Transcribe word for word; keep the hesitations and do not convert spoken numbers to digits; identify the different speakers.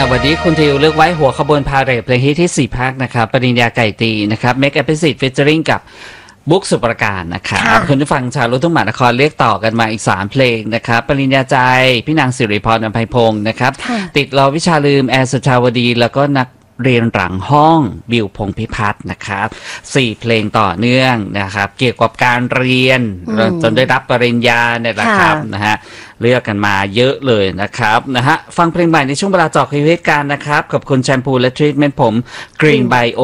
Speaker 1: วันนี้คุณทิวเลือกไว้หัวขบวนพาเหรดเพลงฮิตที่สี่ภาคนะครับปริญญาไก่ตีนะครับเมกแอพิสิตฟีเจอริงกับบุ๊กสุประการนะครับคุณผู้ฟังชาวลูกทุ่งมหานครเรียกต่อกันมาอีกสามเพลงนะครับปริญญาใจพี่นางสิริพรอภัยพงศ์นะครับติดรอวิชาลืมแอร์สุชาวดีแล้วก็นักเรียนหลังห้องบิวพงพิพัฒน์นะครับสี่เพลงต่อเนื่องนะครับเกี่ยวกับการเรียนจนได้รับปริญญาเนี่ยแหละครับนะฮะเลือกกันมาเยอะเลยนะครับนะฮะฟังเพลงใหม่ในช่วงเวลาเจาะชีวิตกันนะครับขอบคุณแชมพูและทรีทเมนต์ผม Green Bio